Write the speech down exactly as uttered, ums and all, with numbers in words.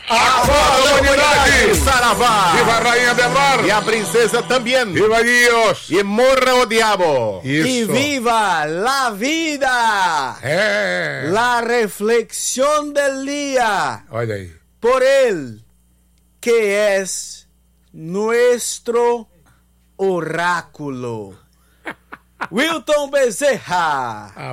A foda humanidade! Saravá! Viva a rainha del mar! E a princesa também! Viva Dios! E morra o diabo! Isso! Y viva la vida! É! La reflexión del día Olha aí. por él, que es nuestro oráculo. Wilton Bezerra.